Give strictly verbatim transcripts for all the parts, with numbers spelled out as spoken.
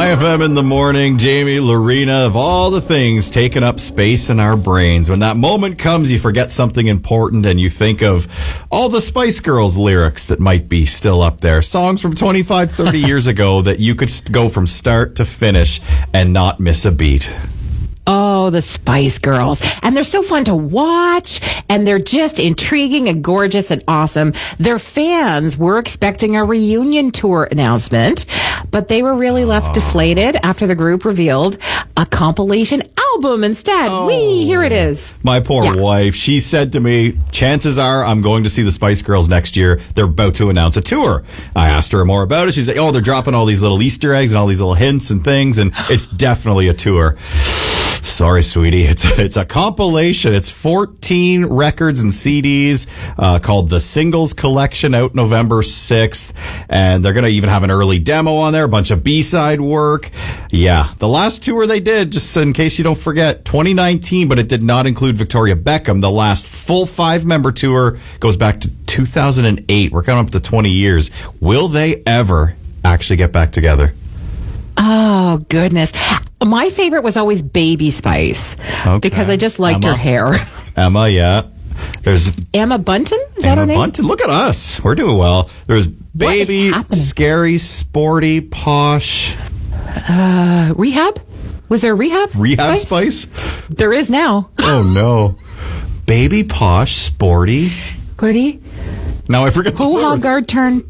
My F M in the morning, Jamie, Lorena, of all the things taking up space in our brains. When that moment comes, you forget something important and you think of all the Spice Girls lyrics that might be still up there. Songs from twenty-five, thirty years ago that you could go from start to finish and not miss a beat. Oh, the Spice Girls. And they're so fun to watch, and they're just intriguing and gorgeous and awesome. Their fans were expecting a reunion tour announcement, but they were really left oh. deflated after the group revealed a compilation album instead. Oh. Whee, here it is. My poor yeah. wife, she said to me, chances are I'm going to see the Spice Girls next year. They're about to announce a tour. I asked her more about it. She's like, oh, they're dropping all these little Easter eggs and all these little hints and things, and it's definitely a tour. Sorry, sweetie. It's it's a compilation. It's fourteen records and C Ds uh, called the Singles Collection, out November sixth. And they're going to even have an early demo on there, a bunch of B-side work. Yeah, the last tour they did, just in case you don't forget, twenty nineteen, but it did not include Victoria Beckham. The last full five-member tour goes back to two thousand eight. We're coming up to twenty years. Will they ever actually get back together? Oh, goodness. My favorite was always Baby Spice okay. because I just liked Emma. her hair. Emma, yeah. There's Emma Bunton? Is that Emma her name? Bunton. Look at us. We're doing well. There's Baby, Scary, Sporty, Posh. Uh, Rehab? Was there Rehab? Rehab Spice? Spice? There is now. Oh, no. Baby, Posh, Sporty. Sporty? Now I forget the Hoo-ha guard turn.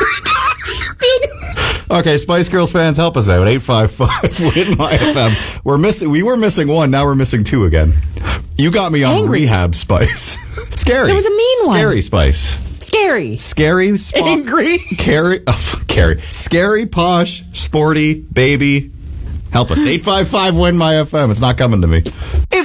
Okay, Spice Girls fans, help us out. eight five five win my F M. We're missing. We were missing one. Now we're missing two again. You got me on Angry. Rehab Spice. Scary. There was a mean one. Scary Spice. Scary. Scary. Spo- Angry. Carry. Oh, carry. Scary. Posh. Sporty. Baby. Help us. eight five five win my F M. It's not coming to me.